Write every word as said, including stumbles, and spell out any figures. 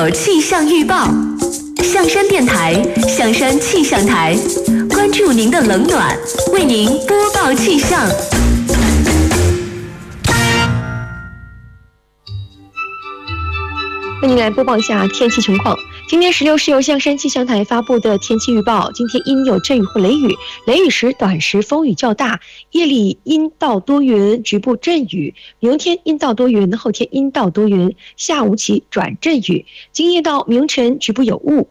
有气象预报。象山电台象山气象台，关注您的冷暖，为您播报气象。 为您来播报一下天气情况。今天十六是由象山气象台发布的天气预报，今天阴有阵雨或雷雨，雷雨时短时风雨较大，夜里阴到多云，局部阵雨。明天阴到多云，后天阴到多云，下午起转阵雨。今夜到明晨局部有雾，